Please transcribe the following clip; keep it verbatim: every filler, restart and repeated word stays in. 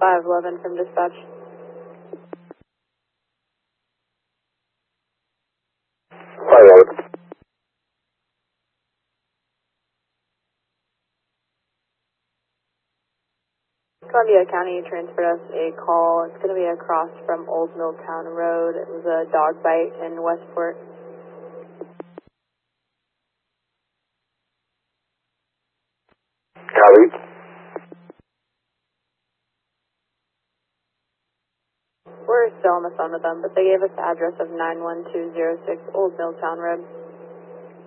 five eleven from dispatch. five eleven. Columbia County transferred us a call. It's going to be across from Old Milltown Road. It was a dog bite in Westport. Copy. We're still on the phone with them, but they gave us the address of nine one two zero six Old Milltown Road.